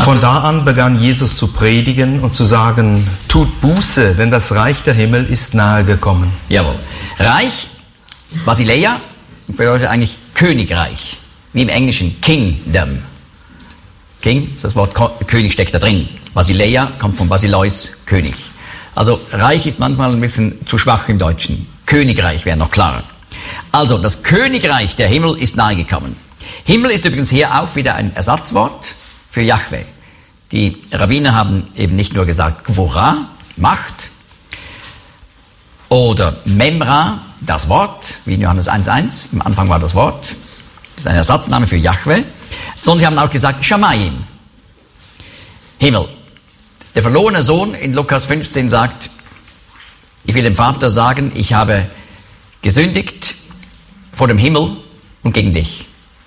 Von da an begann Jesus zu predigen und zu sagen, tut Buße, denn das Reich der Himmel ist nahe gekommen. Jawohl. Reich, Basileia, bedeutet eigentlich Königreich, wie im Englischen Kingdom. King, das Wort König steckt da drin. Basileia kommt von Basileus, König. Also Reich ist manchmal ein bisschen zu schwach im Deutschen. Königreich wäre noch klarer. Also das Königreich der Himmel ist nahe gekommen. Himmel ist übrigens hier auch wieder ein Ersatzwort für Jahwe. Die Rabbiner haben eben nicht nur gesagt Gvorah, Macht, oder Memra, das Wort, wie in Johannes 1,1, im Anfang war das Wort, das ist ein Ersatzname für Jahwe, sondern sie haben auch gesagt Shamayim, Himmel. Der verlorene Sohn in Lukas 15 sagt, ich will dem Vater sagen, ich habe gesündigt vor dem Himmel und gegen dich.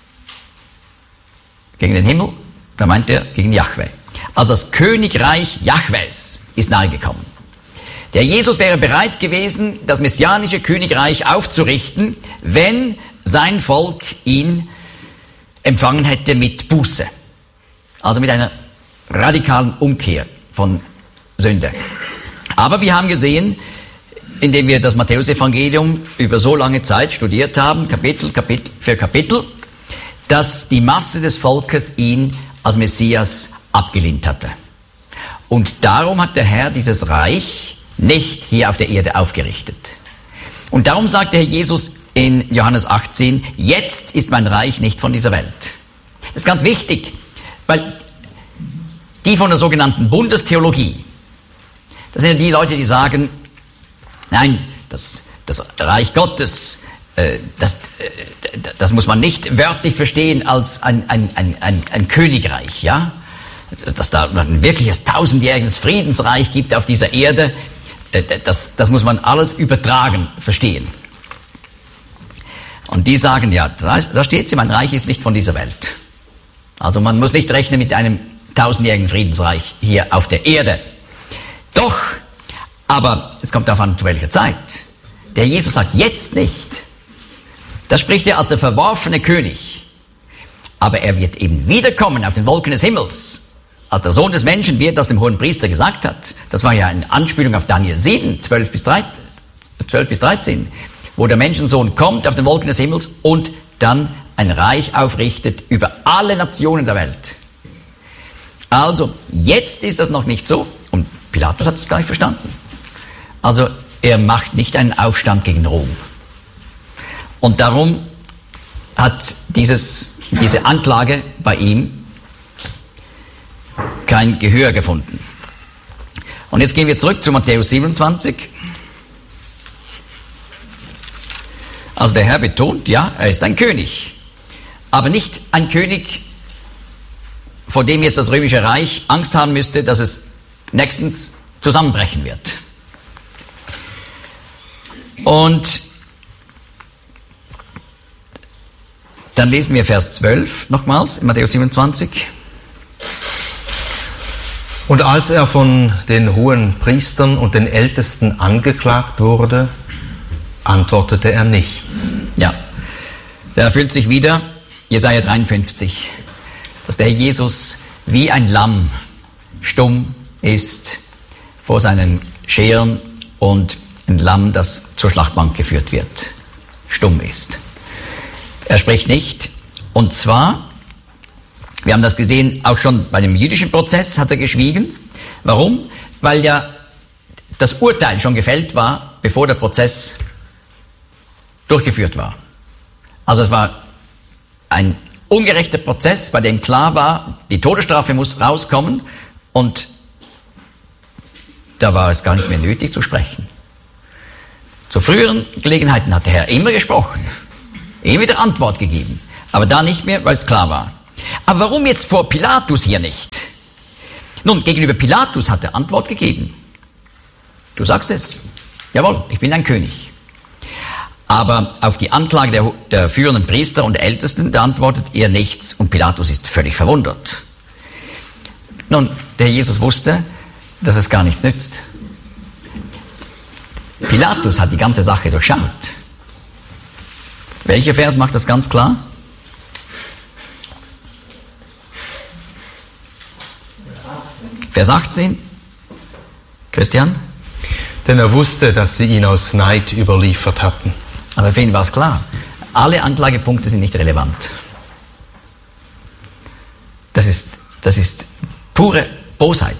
Gegen den Himmel, da meint er gegen Jahwe. Also das Königreich Jahwes ist nahegekommen. Der Jesus wäre bereit gewesen, das messianische Königreich aufzurichten, wenn sein Volk ihn empfangen hätte mit Buße. Also mit einer radikalen Umkehr von Sünde. Aber wir haben gesehen, indem wir das Matthäusevangelium über so lange Zeit studiert haben, Kapitel für Kapitel, dass die Masse des Volkes ihn als Messias abgelehnt hatte. Und darum hat der Herr dieses Reich nicht hier auf der Erde aufgerichtet. Und darum sagt der Herr Jesus in Johannes 18, jetzt ist mein Reich nicht von dieser Welt. Das ist ganz wichtig, weil die von der sogenannten Bundestheologie, das sind ja die Leute, die sagen, nein, das Reich Gottes, das muss man nicht wörtlich verstehen als ein Königreich, ja? Dass da ein wirkliches 1000-jähriges Friedensreich gibt auf dieser Erde, das muss man alles übertragen verstehen. Und die sagen, ja, da steht sie, mein Reich ist nicht von dieser Welt. Also man muss nicht rechnen mit einem 1000-jährigen Friedensreich hier auf der Erde. Doch, aber es kommt darauf an, zu welcher Zeit. Der Jesus sagt, jetzt nicht. Das spricht er als der verworfene König. Aber er wird eben wiederkommen auf den Wolken des Himmels. Als der Sohn des Menschen, wie er das dem Hohenpriester gesagt hat. Das war ja eine Anspielung auf Daniel 7, 12 bis 13, wo der Menschensohn kommt auf den Wolken des Himmels und dann ein Reich aufrichtet über alle Nationen der Welt. Also, jetzt ist das noch nicht so. Und Pilatus hat es gar nicht verstanden. Also, er macht nicht einen Aufstand gegen Rom. Und darum hat diese Anklage bei ihm kein Gehör gefunden. Und jetzt gehen wir zurück zu Matthäus 27. Also der Herr betont, ja, er ist ein König. Aber nicht ein König, vor dem jetzt das römische Reich Angst haben müsste, dass es nächstens zusammenbrechen wird. Und dann lesen wir Vers 12 nochmals in Matthäus 27. Und als er von den hohen Priestern und den Ältesten angeklagt wurde, antwortete er nichts. Ja, da erfüllt sich wieder Jesaja 53, dass der Jesus wie ein Lamm stumm ist vor seinen Scheren und ein Lamm, das zur Schlachtbank geführt wird, stumm ist. Er spricht nicht, und zwar, wir haben das gesehen, auch schon bei dem jüdischen Prozess hat er geschwiegen. Warum? Weil ja das Urteil schon gefällt war, bevor der Prozess durchgeführt war. Also es war ein ungerechter Prozess, bei dem klar war, die Todesstrafe muss rauskommen und da war es gar nicht mehr nötig zu sprechen. Zu früheren Gelegenheiten hat der Herr immer gesprochen, immer wieder Antwort gegeben, aber da nicht mehr, weil es klar war. Aber warum jetzt vor Pilatus hier nicht? Nun, gegenüber Pilatus hat er Antwort gegeben. Du sagst es. Jawohl, ich bin ein König. Aber auf die Anklage der führenden Priester und Ältesten, da antwortet er nichts und Pilatus ist völlig verwundert. Nun, der Jesus wusste, dass es gar nichts nützt. Pilatus hat die ganze Sache durchschaut. Welcher Vers macht das ganz klar? Vers 18. Christian? Denn er wusste, dass sie ihn aus Neid überliefert hatten. Also für ihn war es klar. Alle Anklagepunkte sind nicht relevant. Das ist pure Bosheit.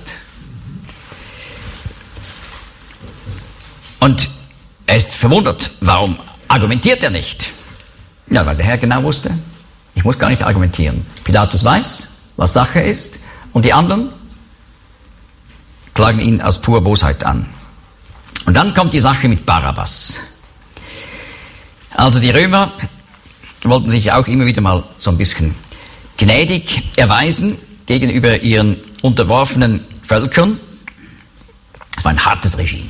Und er ist verwundert, warum argumentiert er nicht? Ja, weil der Herr genau wusste, ich muss gar nicht argumentieren. Pilatus weiß, was Sache ist, und die anderen klagen ihn aus purer Bosheit an. Und dann kommt die Sache mit Barabbas. Also die Römer wollten sich auch immer wieder mal so ein bisschen gnädig erweisen gegenüber ihren unterworfenen Völkern. Es war ein hartes Regime.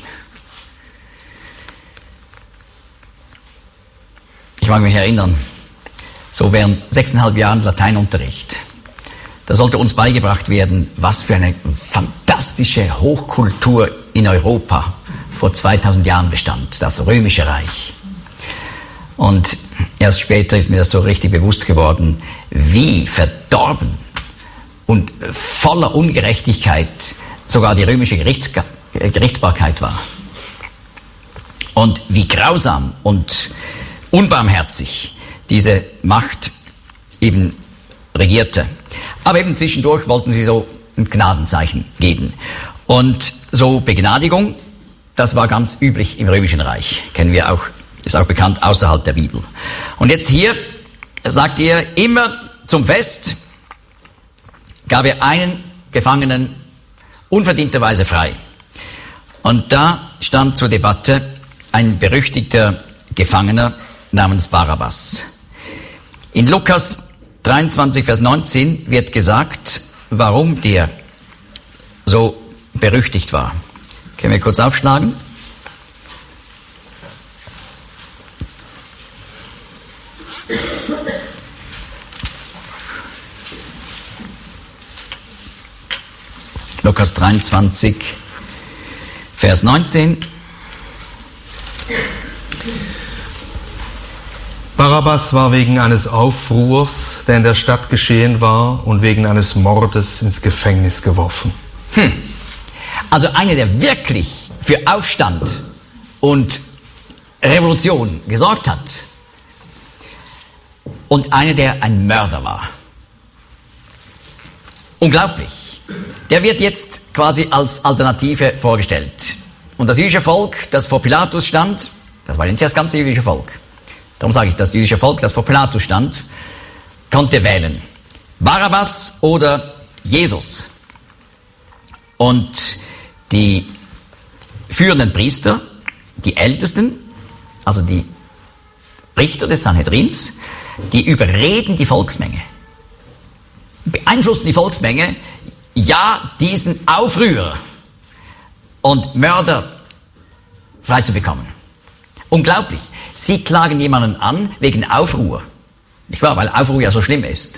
Ich mag mich erinnern, so während 6,5 Jahren Lateinunterricht, da sollte uns beigebracht werden, was für eine fantastische Hochkultur in Europa vor 2000 Jahren bestand, das Römische Reich. Und erst später ist mir das so richtig bewusst geworden, wie verdorben und voller Ungerechtigkeit sogar die römische Gerichtsbarkeit war. Und wie grausam und unbarmherzig diese Macht eben regierte. Aber eben zwischendurch wollten sie so ein Gnadenzeichen geben. Und so Begnadigung, das war ganz üblich im Römischen Reich. Kennen wir auch, ist auch bekannt außerhalb der Bibel. Und jetzt hier sagt er, immer zum Fest gab er einen Gefangenen unverdienterweise frei. Und da stand zur Debatte ein berüchtigter Gefangener namens Barabbas. In Lukas 23, Vers 19 wird gesagt, warum der so berüchtigt war. Können wir kurz aufschlagen? Lukas 23, Vers 19. Barabbas war wegen eines Aufruhrs, der in der Stadt geschehen war, und wegen eines Mordes ins Gefängnis geworfen. Also einer, der wirklich für Aufstand und Revolution gesorgt hat. Und einer, der ein Mörder war. Unglaublich. Der wird jetzt quasi als Alternative vorgestellt. Und das jüdische Volk, das vor Pilatus stand, das war nicht das ganze jüdische Volk. Darum sage ich, das jüdische Volk, das vor Pilatus stand, konnte wählen. Barabbas oder Jesus. Und die führenden Priester, die Ältesten, also die Richter des Sanhedrins, die überreden die Volksmenge, beeinflussen die Volksmenge, ja, diesen Aufrührer und Mörder frei zu bekommen. Unglaublich. Sie klagen jemanden an wegen Aufruhr. Nicht wahr? Weil Aufruhr ja so schlimm ist.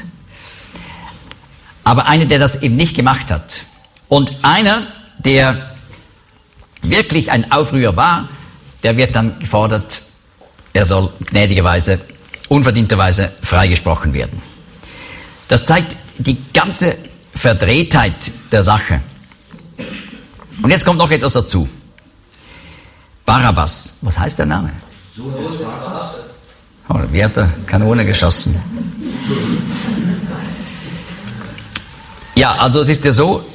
Aber einer, der das eben nicht gemacht hat. Und einer, der wirklich ein Aufrührer war, der wird dann gefordert, er soll gnädigerweise, unverdienterweise freigesprochen werden. Das zeigt die ganze Verdrehtheit der Sache. Und jetzt kommt noch etwas dazu. Barabbas, was heißt der Name? Oh, wie aus der Kanone geschossen. Ja, also es ist ja so,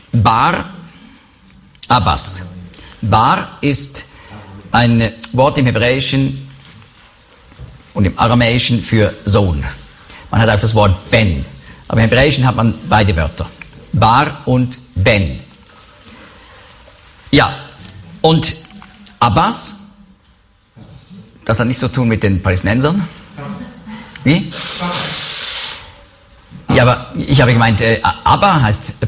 Bar-Abbas. Bar ist ein Wort im Hebräischen und im Aramäischen für Sohn. Man hat auch das Wort Ben. Aber im Hebräischen hat man beide Wörter. Bar und Ben. Ja, und Abbas, das hat nichts zu tun mit den Palästinensern. Wie? Ja, aber ich habe gemeint, Abba heißt